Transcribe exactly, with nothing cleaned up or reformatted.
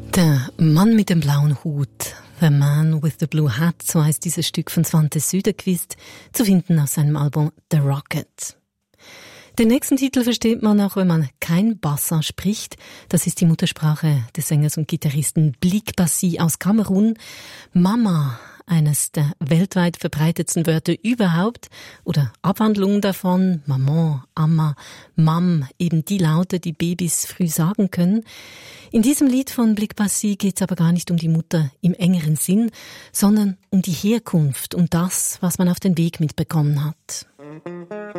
Der Mann mit dem blauen Hut, The Man with the Blue Hat, so heißt dieses Stück von Svante Sydekvist, zu finden auf seinem Album The Rocket. Den nächsten Titel versteht man auch, wenn man kein Bassa spricht. Das ist die Muttersprache des Sängers und Gitarristen Blik Bassi aus Kamerun. Mama, eines der weltweit verbreitetsten Wörter überhaupt, oder Abwandlungen davon, Maman, Amma, Mam, eben die Laute, die Babys früh sagen können. In diesem Lied von Blik Bassi geht es aber gar nicht um die Mutter im engeren Sinn, sondern um die Herkunft, um das, was man auf den Weg mitbekommen hat.